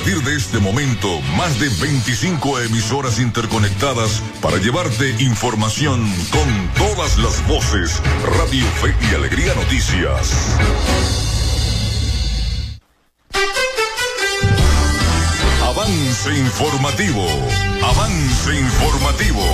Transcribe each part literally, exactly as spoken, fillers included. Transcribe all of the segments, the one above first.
partir de este momento, más de veinticinco emisoras interconectadas para llevarte información con todas las voces. Radio Fe y Alegría Noticias. Avance informativo. Avance informativo.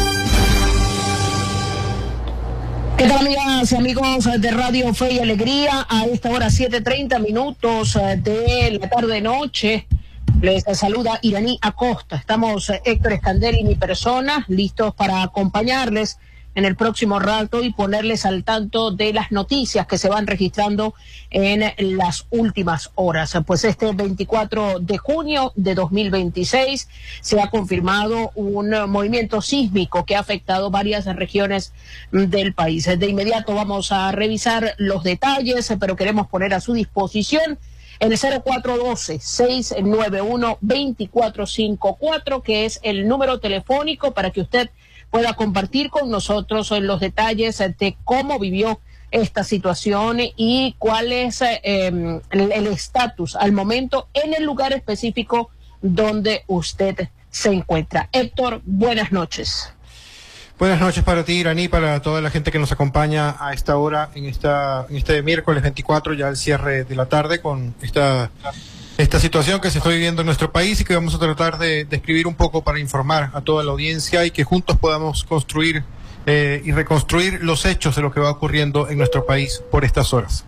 ¿Qué tal, amigas y amigos de Radio Fe y Alegría? A esta hora, siete treinta minutos de la tarde-noche, les saluda Iraní Acosta. Estamos Héctor Escandel y mi persona, listos para acompañarles en el próximo rato y ponerles al tanto de las noticias que se van registrando en las últimas horas. Pues este veinticuatro de junio de dos mil veintiséis se ha confirmado un movimiento sísmico que ha afectado varias regiones del país. De inmediato vamos a revisar los detalles, pero queremos poner a su disposición el cero cuatro uno dos, seis nueve uno, dos cuatro cinco cuatro, que es el número telefónico para que usted pueda compartir con nosotros los detalles de cómo vivió esta situación y cuál es eh, el estatus al momento en el lugar específico donde usted se encuentra. Héctor, buenas noches. Buenas noches para ti, Iraní, para toda la gente que nos acompaña a esta hora, en esta en este miércoles veinticuatro, ya el cierre de la tarde, con esta esta situación que se está viviendo en nuestro país y que vamos a tratar de describir un poco para informar a toda la audiencia y que juntos podamos construir eh, y reconstruir los hechos de lo que va ocurriendo en nuestro país por estas horas.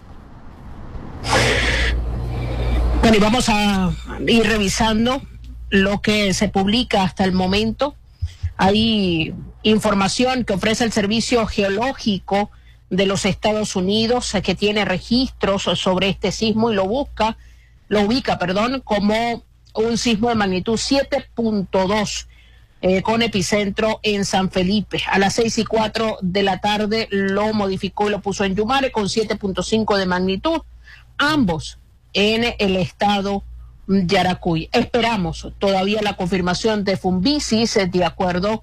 Bueno, y vamos a ir revisando lo que se publica hasta el momento. Hay información que ofrece el Servicio Geológico de los Estados Unidos, que tiene registros sobre este sismo y lo busca, lo ubica, perdón, como un sismo de magnitud siete punto dos, eh, con epicentro en San Felipe. A las seis y cuatro de la tarde lo modificó y lo puso en Yumare con siete punto cinco de magnitud, ambos en el estado Yaracuy. Esperamos todavía la confirmación de Fumbisis de acuerdo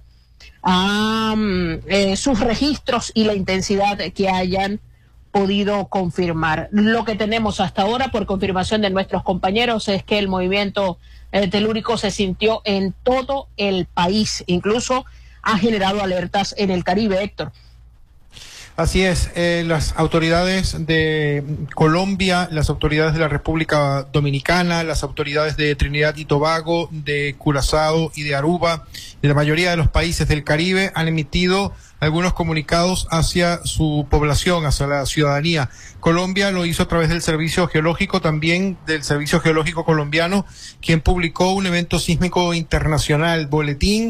a eh, sus registros y la intensidad que hayan podido confirmar. Lo que tenemos hasta ahora, por confirmación de nuestros compañeros, es que el movimiento eh, telúrico se sintió en todo el país, incluso ha generado alertas en el Caribe, Héctor. Así es, eh, las autoridades de Colombia, las autoridades de la República Dominicana, las autoridades de Trinidad y Tobago, de Curazao y de Aruba, de la mayoría de los países del Caribe, han emitido algunos comunicados hacia su población, hacia la ciudadanía. Colombia lo hizo a través del Servicio Geológico, también del Servicio Geológico Colombiano, quien publicó un evento sísmico internacional, boletín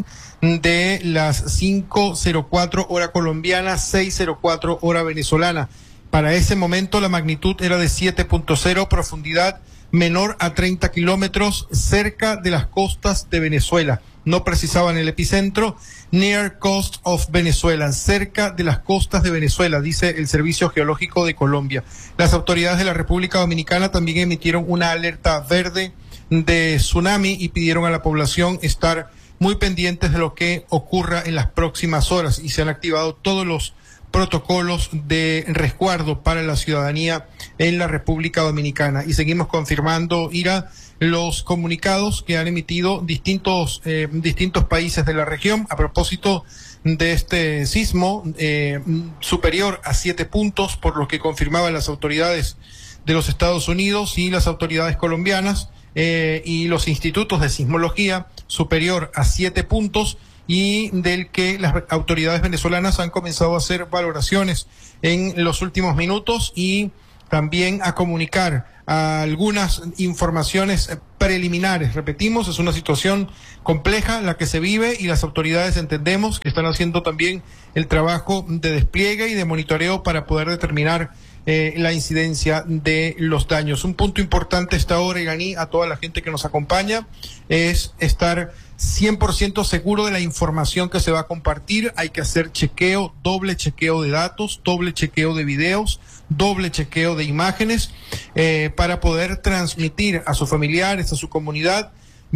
de las cinco cero cuatro hora colombiana, seis cero cuatro hora venezolana. Para ese momento la magnitud era de siete punto cero, profundidad menor a treinta kilómetros, cerca de las costas de Venezuela. No precisaban el epicentro, near coast of Venezuela, cerca de las costas de Venezuela, dice el Servicio Geológico de Colombia. Las autoridades de la República Dominicana también emitieron una alerta verde de tsunami y pidieron a la población estar muy pendientes de lo que ocurra en las próximas horas, y se han activado todos los protocolos de resguardo para la ciudadanía en la República Dominicana. Y seguimos confirmando, Ira, los comunicados que han emitido distintos eh, distintos países de la región a propósito de este sismo eh, superior a siete puntos, por lo que confirmaban las autoridades de los Estados Unidos y las autoridades colombianas eh, y los institutos de sismología, superior a siete puntos, y del que las autoridades venezolanas han comenzado a hacer valoraciones en los últimos minutos y también a comunicar a algunas informaciones preliminares. Repetimos, es una situación compleja la que se vive y las autoridades entendemos que están haciendo también el trabajo de despliegue y de monitoreo para poder determinar eh, la incidencia de los daños. Un punto importante esta hora, Iraní, a toda la gente que nos acompaña, es estar cien por ciento seguro de la información que se va a compartir. Hay que hacer chequeo, doble chequeo de datos, doble chequeo de videos, doble chequeo de imágenes, eh, para poder transmitir a sus familiares, a su comunidad,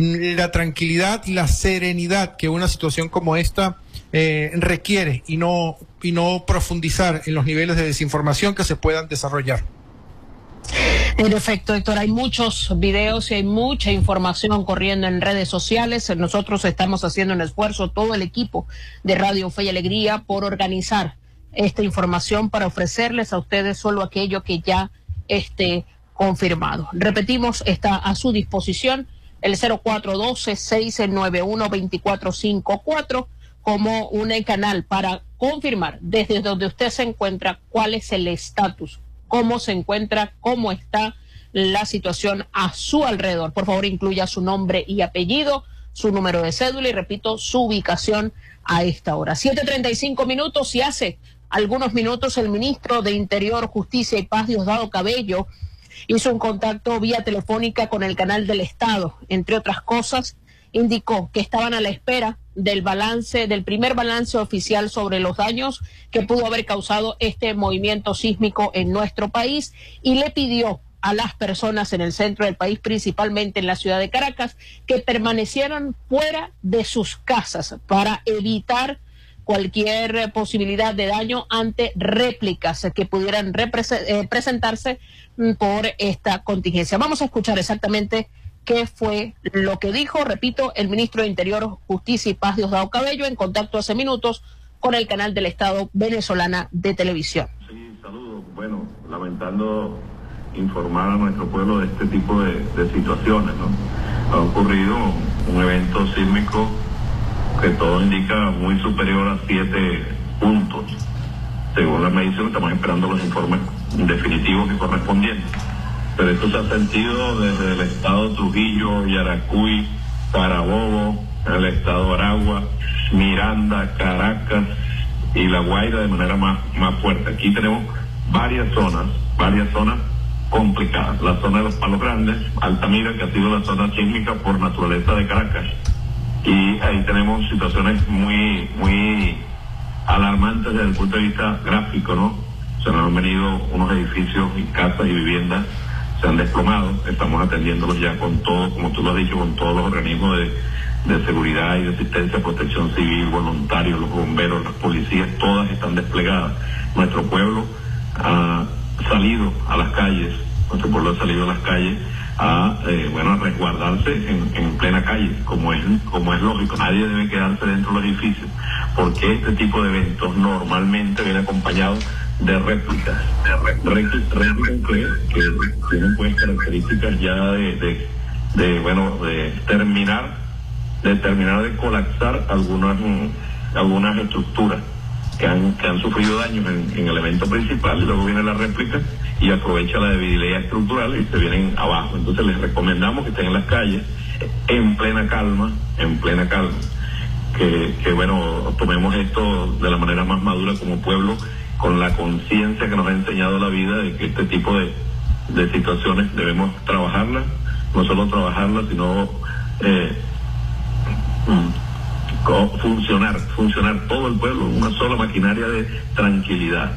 la tranquilidad y la serenidad que una situación como esta eh, requiere, y no, y no profundizar en los niveles de desinformación que se puedan desarrollar. En efecto, Héctor, hay muchos videos y hay mucha información corriendo en redes sociales. Nosotros estamos haciendo un esfuerzo, todo el equipo de Radio Fe y Alegría, por organizar esta información para ofrecerles a ustedes solo aquello que ya esté confirmado. Repetimos, está a su disposición el cero cuatro uno dos, seis nueve uno, dos cuatro cinco cuatro como un canal para confirmar desde donde usted se encuentra cuál es el estatus, cómo se encuentra, cómo está la situación a su alrededor. Por favor, incluya su nombre y apellido, su número de cédula y, repito, su ubicación a esta hora. siete treinta y cinco minutos, y hace algunos minutos el ministro de Interior, Justicia y Paz, Diosdado Cabello, hizo un contacto vía telefónica con el canal del Estado. Entre otras cosas, indicó que estaban a la espera del balance, del primer balance oficial sobre los daños que pudo haber causado este movimiento sísmico en nuestro país, y le pidió a las personas en el centro del país, principalmente en la ciudad de Caracas, que permanecieran fuera de sus casas para evitar cualquier posibilidad de daño ante réplicas que pudieran eh, presentarse por esta contingencia. Vamos a escuchar exactamente qué fue lo que dijo, repito, el ministro de Interior, Justicia y Paz, Diosdado Cabello, en contacto hace minutos con el canal del Estado venezolana de televisión. Sí, saludos. Bueno, lamentando informar a nuestro pueblo de este tipo de, de situaciones, ¿no? Ha ocurrido un evento sísmico que todo indica muy superior a siete puntos. Según la medición, estamos esperando los informes definitivos y correspondientes. Pero esto se ha sentido desde el estado de Trujillo, Yaracuy, Carabobo, el estado de Aragua, Miranda, Caracas y La Guaira de manera más, más fuerte. Aquí tenemos varias zonas, varias zonas complicadas. La zona de los Palos Grandes, Altamira, que ha sido la zona sísmica por naturaleza de Caracas. Y ahí tenemos situaciones muy, muy alarmantes desde el punto de vista gráfico, ¿no? Se nos han venido unos edificios y casas y viviendas, se han desplomado. Estamos atendiéndolos ya con todo, como tú lo has dicho, con todos los organismos de, de seguridad y de asistencia, protección civil, voluntarios, los bomberos, las policías, todas están desplegadas. Nuestro pueblo ha salido a las calles, nuestro pueblo ha salido a las calles a, eh, bueno, a resguardarse en, en plena calle, como es, como es lógico. Nadie debe quedarse dentro de los edificios, porque este tipo de eventos normalmente viene acompañado de réplicas, de réplicas que, que tienen pues características ya de, de, de, bueno, de terminar, de terminar de colapsar algunas, algunas estructuras que han, que han sufrido daños en, en el evento principal, y luego viene la réplica y aprovecha la debilidad estructural y se vienen abajo. Entonces les recomendamos que estén en las calles en plena calma, en plena calma, que, que bueno, tomemos esto de la manera más madura como pueblo, con la conciencia que nos ha enseñado la vida de que este tipo de, de situaciones debemos trabajarlas, no solo trabajarlas, sino eh, funcionar, funcionar todo el pueblo, una sola maquinaria de tranquilidad.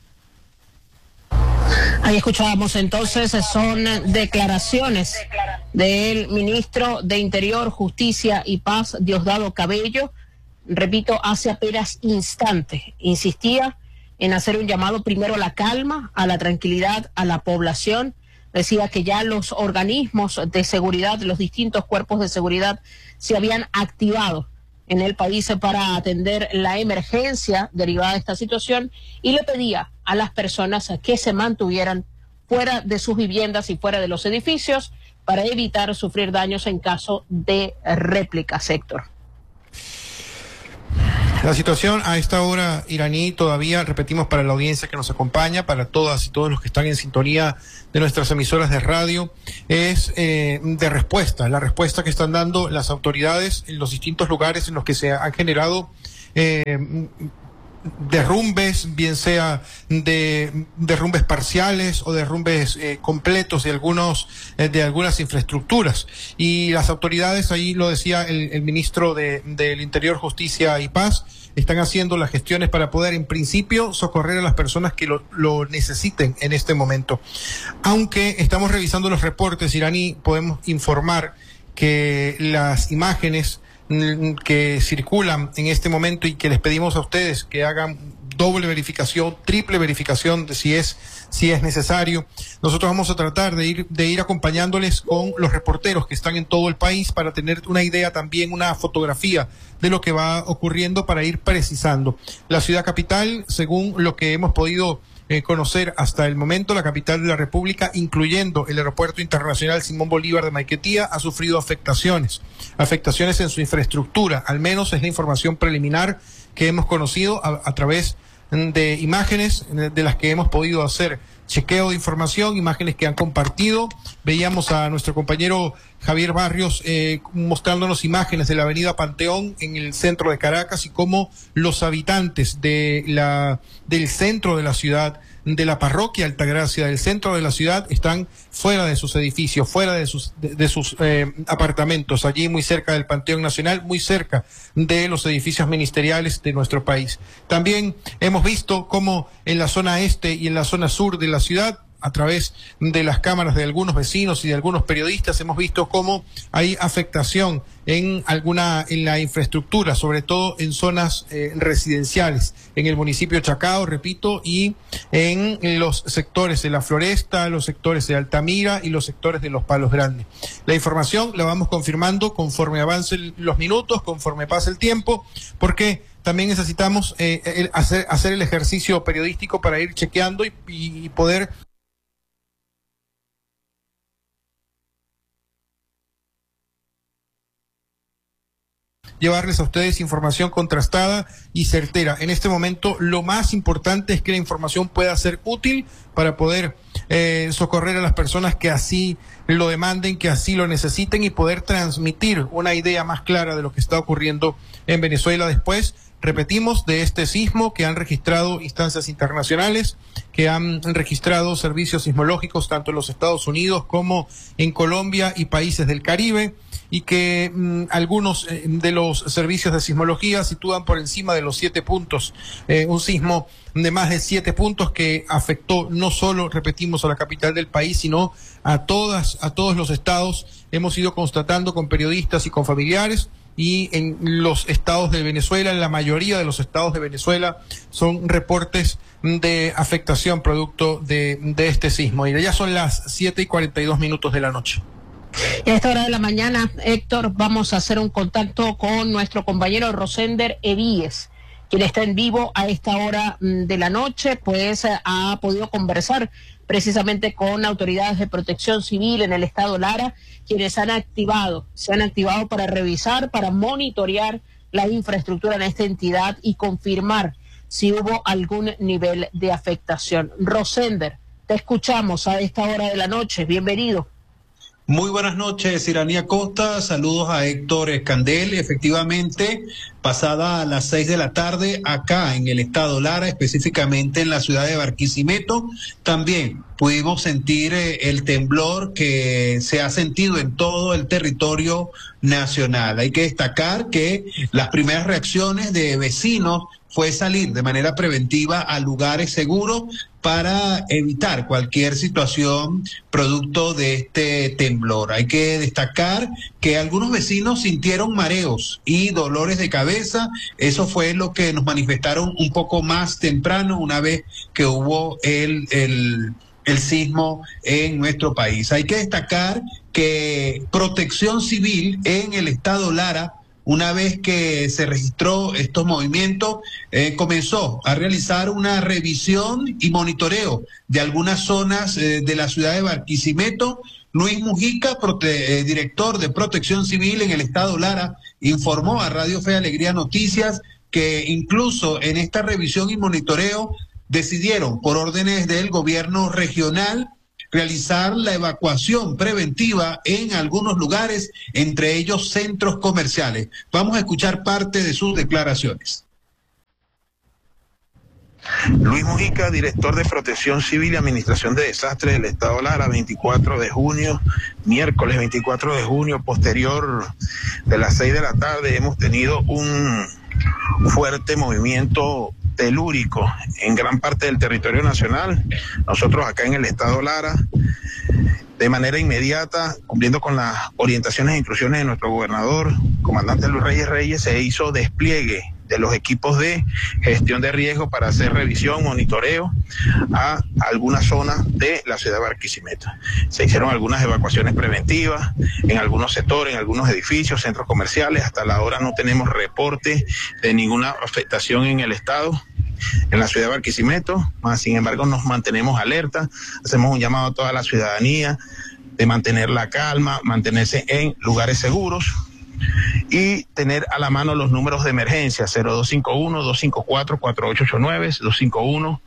Ahí escuchábamos entonces, son declaraciones del ministro de Interior, Justicia y Paz, Diosdado Cabello. Repito, hace apenas instantes insistía en hacer un llamado primero a la calma, a la tranquilidad, a la población. Decía que ya los organismos de seguridad, los distintos cuerpos de seguridad se habían activado en el país para atender la emergencia derivada de esta situación, y le pedía a las personas que se mantuvieran fuera de sus viviendas y fuera de los edificios para evitar sufrir daños en caso de réplica, Héctor. La situación a esta hora, Iraní, todavía, repetimos para la audiencia que nos acompaña, para todas y todos los que están en sintonía de nuestras emisoras de radio, es eh, de respuesta, la respuesta que están dando las autoridades en los distintos lugares en los que se han generado eh, derrumbes, bien sea de derrumbes parciales o derrumbes eh, completos de algunos eh, de algunas infraestructuras. Y las autoridades, ahí lo decía el, el ministro de, del Interior, Justicia y Paz, están haciendo las gestiones para poder, en principio, socorrer a las personas que lo, lo necesiten en este momento. Aunque estamos revisando los reportes, Iraní, podemos informar que las imágenes que circulan en este momento y que les pedimos a ustedes que hagan doble verificación, triple verificación de si es, si es necesario. Nosotros vamos a tratar de ir, de ir acompañándoles con los reporteros que están en todo el país para tener una idea también, una fotografía de lo que va ocurriendo para ir precisando. La ciudad capital, según lo que hemos podido Eh, conocer hasta el momento, la capital de la República, incluyendo el Aeropuerto Internacional Simón Bolívar de Maiquetía, ha sufrido afectaciones, afectaciones en su infraestructura, al menos es la información preliminar que hemos conocido a, a través de imágenes de las que hemos podido hacer chequeo de información, imágenes que han compartido. Veíamos a nuestro compañero Javier Barrios eh, mostrándonos imágenes de la avenida Panteón en el centro de Caracas y cómo los habitantes de la del centro de la ciudad, de la parroquia Altagracia, del centro de la ciudad, están fuera de sus edificios, fuera de sus de, de sus eh, apartamentos, allí muy cerca del Panteón Nacional, muy cerca de los edificios ministeriales de nuestro país. También hemos visto cómo en la zona este y en la zona sur de la ciudad, a través de las cámaras de algunos vecinos y de algunos periodistas, hemos visto cómo hay afectación en alguna, en la infraestructura, sobre todo en zonas eh, residenciales, en el municipio de Chacao, repito, y en los sectores de La Floresta, los sectores de Altamira y los sectores de Los Palos Grandes. La información la vamos confirmando conforme avancen los minutos, conforme pase el tiempo, porque también necesitamos eh, el, hacer, hacer el ejercicio periodístico para ir chequeando y, y poder llevarles a ustedes información contrastada y certera. En este momento lo más importante es que la información pueda ser útil para poder eh, socorrer a las personas que así lo demanden, que así lo necesiten, y poder transmitir una idea más clara de lo que está ocurriendo en Venezuela después, repetimos, de este sismo que han registrado instancias internacionales, que han registrado servicios sismológicos tanto en los Estados Unidos como en Colombia y países del Caribe, y que mmm, algunos eh, de los servicios de sismología sitúan por encima de los siete puntos, eh, un sismo de más de siete puntos que afectó no solo, repetimos, a la capital del país, sino a todas, a todos los estados. Hemos ido constatando con periodistas y con familiares, y en los estados de Venezuela, en la mayoría de los estados de Venezuela, son reportes de afectación producto de, de este sismo. Y ya son las siete y cuarenta y dos minutos de la noche. Y a esta hora de la mañana, Héctor, vamos a hacer un contacto con nuestro compañero Rosender Evíes, quien está en vivo a esta hora de la noche, pues ha podido conversar precisamente con autoridades de protección civil en el estado Lara, quienes han activado, se han activado para revisar, para monitorear la infraestructura en esta entidad y confirmar si hubo algún nivel de afectación. Rosender, te escuchamos a esta hora de la noche, bienvenido. Muy buenas noches, Iranía Costa. Saludos a Héctor Escandel. Efectivamente, pasada a las seis de la tarde, acá en el estado Lara, específicamente en la ciudad de Barquisimeto, también pudimos sentir eh, el temblor que se ha sentido en todo el territorio nacional. Hay que destacar que las primeras reacciones de vecinos fue salir de manera preventiva a lugares seguros para evitar cualquier situación producto de este temblor. Hay que destacar que algunos vecinos sintieron mareos y dolores de cabeza. Eso fue lo que nos manifestaron un poco más temprano, una vez que hubo el, el, el sismo en nuestro país. Hay que destacar que Protección Civil en el estado Lara, una vez que se registró estos movimientos, eh, comenzó a realizar una revisión y monitoreo de algunas zonas eh, de la ciudad de Barquisimeto. Luis Mujica, prote, eh, director de Protección Civil en el estado Lara, informó a Radio Fe y Alegría Noticias que incluso en esta revisión y monitoreo decidieron, por órdenes del gobierno regional, realizar la evacuación preventiva en algunos lugares, entre ellos centros comerciales. Vamos a escuchar parte de sus declaraciones. Luis Mujica, director de Protección Civil y Administración de Desastres del Estado Lara, veinticuatro de junio, miércoles veinticuatro de junio, posterior de las seis de la tarde, hemos tenido un fuerte movimiento telúrico en gran parte del territorio nacional. Nosotros acá en el estado Lara, de manera inmediata, cumpliendo con las orientaciones e instrucciones de nuestro gobernador, comandante Luis Reyes Reyes, se hizo despliegue de los equipos de gestión de riesgo para hacer revisión, monitoreo a algunas zonas de la ciudad de Barquisimeto. Se hicieron algunas evacuaciones preventivas en algunos sectores, en algunos edificios, centros comerciales. Hasta la hora no tenemos reporte de ninguna afectación en el estado, en la ciudad de Barquisimeto, más sin embargo nos mantenemos alerta, hacemos un llamado a toda la ciudadanía de mantener la calma, mantenerse en lugares seguros y tener a la mano los números de emergencia cero dos cinco uno, dos cinco cuatro, cuatro ocho ocho nueve, dos cinco uno,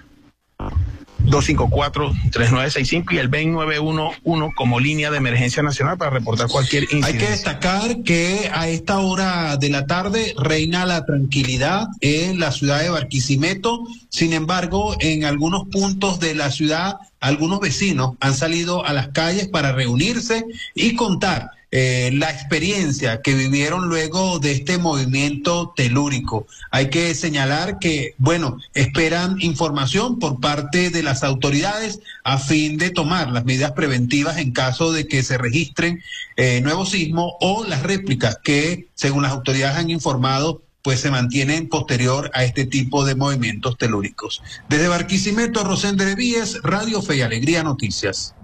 dos cinco cuatro, tres nueve seis cinco y el veinte nueve uno uno como línea de emergencia nacional para reportar cualquier incidencia. Hay que destacar que a esta hora de la tarde reina la tranquilidad en la ciudad de Barquisimeto. Sin embargo, en algunos puntos de la ciudad, algunos vecinos han salido a las calles para reunirse y contar Eh, la experiencia que vivieron luego de este movimiento telúrico. Hay que señalar que, bueno, esperan información por parte de las autoridades a fin de tomar las medidas preventivas en caso de que se registren eh, nuevos sismos o las réplicas que, según las autoridades han informado, pues se mantienen posterior a este tipo de movimientos telúricos. Desde Barquisimeto, Rosender Evíes, Radio Fe y Alegría Noticias.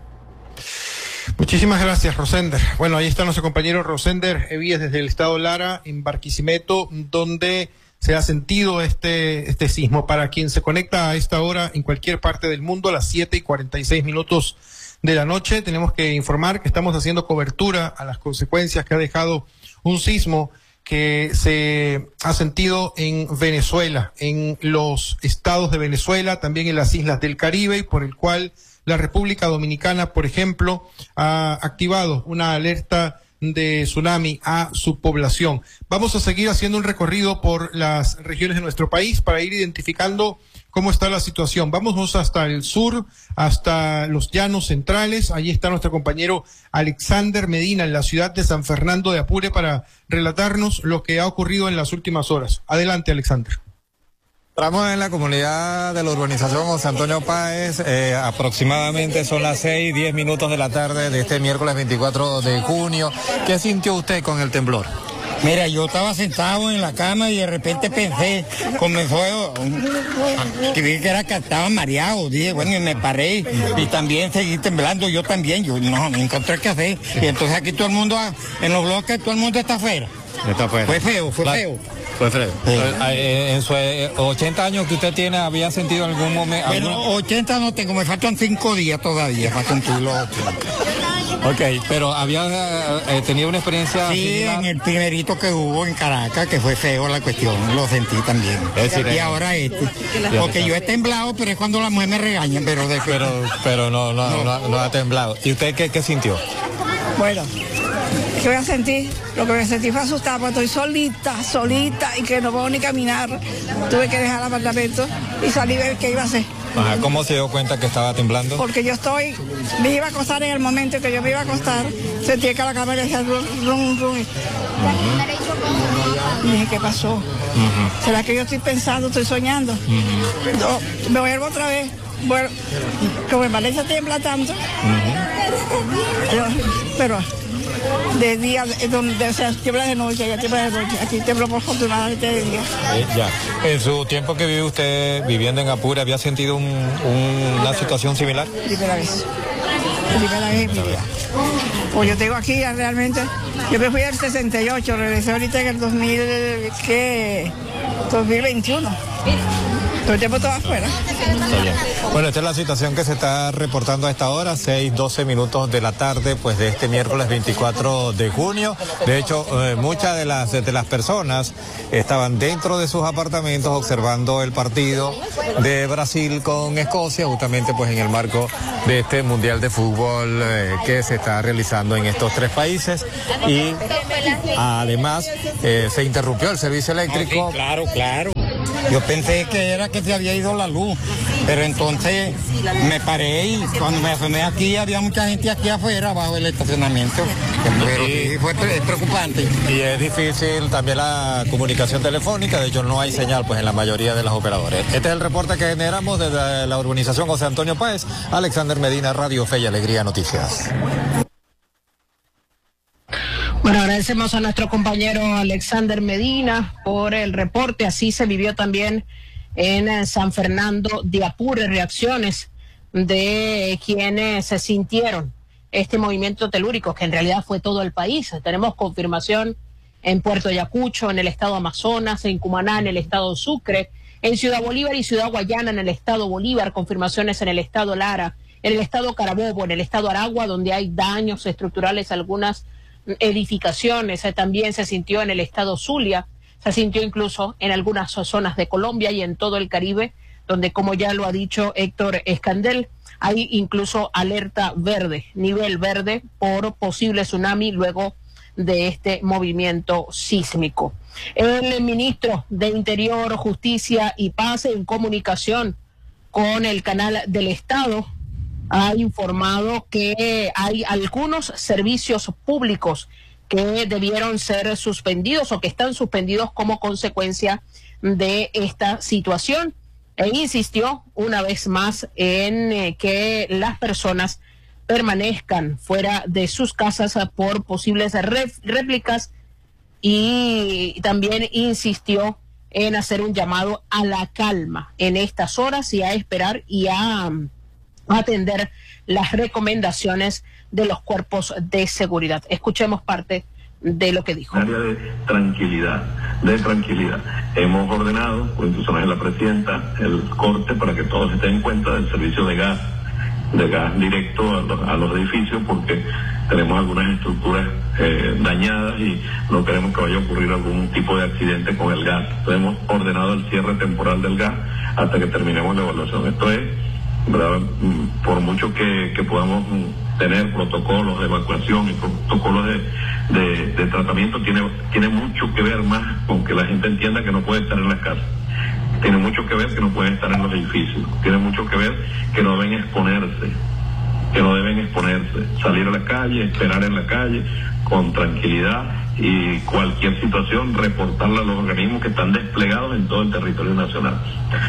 Muchísimas gracias, Rosender. Bueno, ahí está nuestro compañero Rosender Evíes desde el estado Lara, en Barquisimeto, donde se ha sentido este, este sismo. Para quien se conecta a esta hora en cualquier parte del mundo, a las siete y cuarenta y seis minutos de la noche, tenemos que informar que estamos haciendo cobertura a las consecuencias que ha dejado un sismo que se ha sentido en Venezuela, en los estados de Venezuela, también en las islas del Caribe, y por el cual la República Dominicana, por ejemplo, ha activado una alerta de tsunami a su población. Vamos a seguir haciendo un recorrido por las regiones de nuestro país para ir identificando cómo está la situación. Vamos hasta el sur, hasta los llanos centrales. Allí está nuestro compañero Alexander Medina en la ciudad de San Fernando de Apure para relatarnos lo que ha ocurrido en las últimas horas. Adelante, Alexander. Estamos en la comunidad de la urbanización José Antonio Páez, eh, aproximadamente son las seis, diez minutos de la tarde de este miércoles veinticuatro de junio. ¿Qué sintió usted con el temblor? Mira, yo estaba sentado en la cama y de repente pensé, comenzó a, que vi que era que estaba mareado, dije, bueno, y me paré y también seguí temblando, yo también, yo no, me encontré qué hacer. Y entonces aquí todo el mundo, en los bloques, todo el mundo está afuera. Está afuera. Fue feo, fue la... feo. Pues Fred, sí. En sus ochenta años que usted tiene, ¿había sentido algún momento? Bueno, algún... ochenta no tengo, me faltan cinco días todavía para cumplir los ochenta. Ok, pero ¿había eh, tenido una experiencia Sí, similar? En el primerito que hubo en Caracas, que fue feo la cuestión, lo sentí también. Es decir, y ahora este, porque yo he temblado, pero es cuando la mujer me regaña, pero de que... Pero, pero no, no, no. No, no ha temblado. ¿Y usted qué, qué sintió? Bueno, ¿qué voy a sentir? Lo que me sentí fue asustada, porque estoy solita, solita, y que no puedo ni caminar. Tuve que dejar el apartamento y salí a ver qué iba a hacer. Ajá, ¿cómo se dio cuenta que estaba temblando? Porque yo estoy, me iba a acostar en el momento que yo me iba a acostar, sentí que la cámara decía rum, rum, rum. Uh-huh. Y dije, ¿qué pasó? Uh-huh. ¿Será que yo estoy pensando, estoy soñando? Uh-huh. No, me vuelvo otra vez. Bueno, como en Valencia tiembla tanto, uh-huh. pero, pero de día, donde, o sea, tiembla de noche, ya tiembla de noche, aquí tembló por afortunadamente de día. Eh, ya. En su tiempo que vive usted viviendo en Apure, ¿había sentido un, un, una situación similar? Primera vez, primera vez en mi vida. Pues yo tengo aquí ya realmente, yo me fui en el sesenta y ocho, regresé ahorita en el dos mil, ¿qué? dos mil veintiuno. Todo el tiempo todo afuera. Está bien. Bueno, esta es la situación que se está reportando a esta hora, seis, doce minutos de la tarde, pues de este miércoles veinticuatro de junio. De hecho, eh, muchas de las, de las personas estaban dentro de sus apartamentos observando el partido de Brasil con Escocia, justamente pues en el marco de este Mundial de Fútbol eh, que se está realizando en estos tres países. Y además eh, se interrumpió el servicio eléctrico. Sí, claro, claro. Yo pensé que era que se había ido la luz, pero entonces me paré y cuando me asomé aquí había mucha gente aquí afuera, bajo el estacionamiento. Pero sí, fue preocupante. Y es difícil también la comunicación telefónica, de hecho no hay señal pues en la mayoría de los operadores. Este es el reporte que generamos desde la urbanización José Antonio Páez. Alexander Medina, Radio Fe y Alegría Noticias. Bueno, agradecemos a nuestro compañero Alexander Medina por el reporte. Así se vivió también en San Fernando de Apure, reacciones de quienes se sintieron este movimiento telúrico, que en realidad fue todo el país. Tenemos confirmación en Puerto Ayacucho, en el estado Amazonas, en Cumaná, en el estado Sucre, en Ciudad Bolívar y Ciudad Guayana, en el estado Bolívar, confirmaciones en el estado Lara, en el estado Carabobo, en el estado Aragua, donde hay daños estructurales, algunas edificaciones. También se sintió en el estado Zulia, se sintió incluso en algunas zonas de Colombia y en todo el Caribe, donde, como ya lo ha dicho Héctor Escandel, hay incluso alerta verde, nivel verde por posible tsunami luego de este movimiento sísmico. El ministro de Interior, Justicia y Paz, en comunicación con el canal del Estado, ha informado que hay algunos servicios públicos que debieron ser suspendidos o que están suspendidos como consecuencia de esta situación, e insistió una vez más en eh, que las personas permanezcan fuera de sus casas por posibles réplicas, y también insistió en hacer un llamado a la calma en estas horas y a esperar y a, a atender las recomendaciones de los cuerpos de seguridad. Escuchemos parte de lo que dijo. Área de tranquilidad, de tranquilidad. Hemos ordenado, por instrucciones de la presidenta, el corte para que todos estén en cuenta del servicio de gas, de gas directo a los, a los edificios, porque tenemos algunas estructuras eh, dañadas y no queremos que vaya a ocurrir algún tipo de accidente con el gas. Entonces hemos ordenado el cierre temporal del gas hasta que terminemos la evaluación. Esto es, ¿verdad? Por mucho que, que podamos tener protocolos de evacuación y protocolos de, de, de tratamiento, tiene, tiene mucho que ver más con que la gente entienda que no puede estar en las casas. Tiene mucho que ver que no pueden estar en los edificios. Tiene mucho que ver que no deben exponerse, que no deben exponerse. Salir a la calle, esperar en la calle con tranquilidad y cualquier situación reportarla a los organismos que están desplegados en todo el territorio nacional.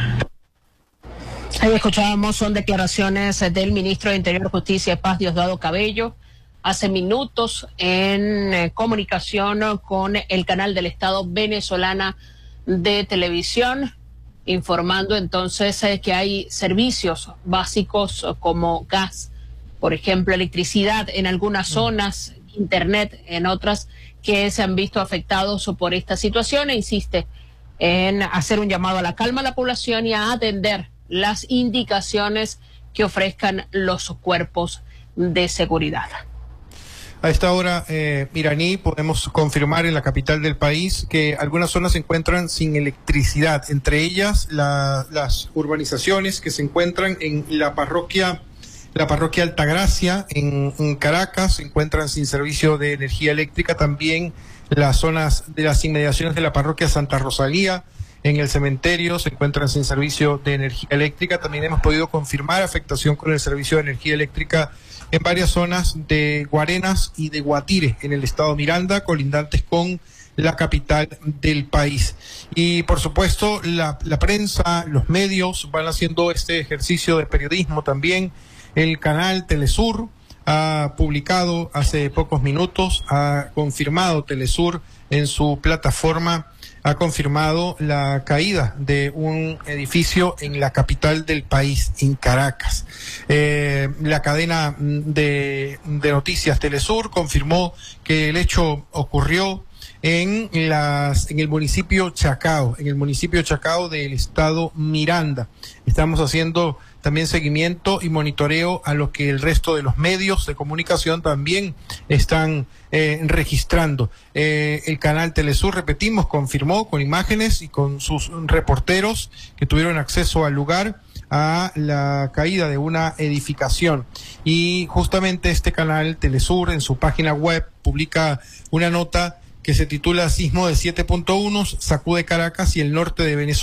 Ahí escuchábamos, son declaraciones del ministro de Interior, Justicia y Paz, Diosdado Cabello, hace minutos en eh, comunicación con el canal del Estado venezolana de televisión, informando entonces eh, que hay servicios básicos como gas, por ejemplo, electricidad en algunas zonas, internet en otras, que se han visto afectados por esta situación, e insiste en hacer un llamado a la calma a la población y a atender las indicaciones que ofrezcan los cuerpos de seguridad. A esta hora, eh, iraní, podemos confirmar en la capital del país que algunas zonas se encuentran sin electricidad, entre ellas la, las urbanizaciones que se encuentran en la parroquia, la parroquia Altagracia, en, en Caracas, se encuentran sin servicio de energía eléctrica, también las zonas de las inmediaciones de la parroquia Santa Rosalía, en el cementerio, se encuentran sin servicio de energía eléctrica. También hemos podido confirmar afectación con el servicio de energía eléctrica en varias zonas de Guarenas y de Guatire, en el estado Miranda, colindantes con la capital del país. Y por supuesto, la, la prensa, los medios van haciendo este ejercicio de periodismo también. El canal Telesur ha publicado hace pocos minutos, ha confirmado Telesur en su plataforma, ha confirmado la caída de un edificio en la capital del país, en Caracas. Eh, la cadena de, de noticias Telesur confirmó que el hecho ocurrió en las en el municipio Chacao, en el municipio Chacao del estado Miranda. Estamos haciendo también seguimiento y monitoreo a lo que el resto de los medios de comunicación también están eh, registrando. Eh, el canal Telesur, repetimos, confirmó con imágenes y con sus reporteros que tuvieron acceso al lugar a la caída de una edificación. Y justamente este canal Telesur en su página web publica una nota que se titula Sismo de siete punto uno sacude Caracas y el norte de Venezuela.